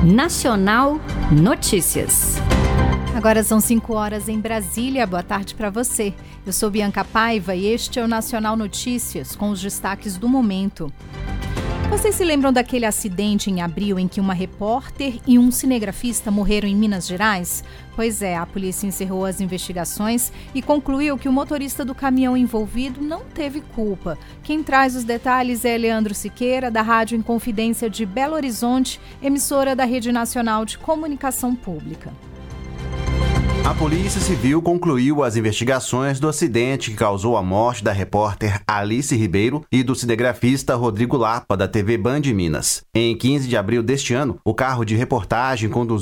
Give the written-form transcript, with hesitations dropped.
Nacional Notícias. Agora são 5 horas em Brasília. Boa tarde para você. Eu sou Bianca Paiva e este é o Nacional Notícias, com os destaques do momento. Vocês se lembram daquele acidente em abril em que uma repórter e um cinegrafista morreram em Minas Gerais? Pois é, a polícia encerrou as investigações e concluiu que o motorista do caminhão envolvido não teve culpa. Quem traz os detalhes é Leandro Siqueira, da Rádio Inconfidência de Belo Horizonte, emissora da Rede Nacional de Comunicação Pública. A Polícia Civil concluiu as investigações do acidente que causou a morte da repórter Alice Ribeiro e do cinegrafista Rodrigo Lapa, da TV Band Minas. Em 15 de abril deste ano, o carro de reportagem conduziu